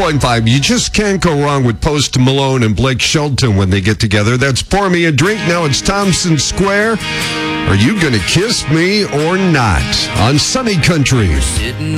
101.5. You just can't go wrong with Post Malone and Blake Shelton when they get together. That's Pour Me a Drink. Now it's Thompson Square. Are you going to kiss me or not? On Sunny Country.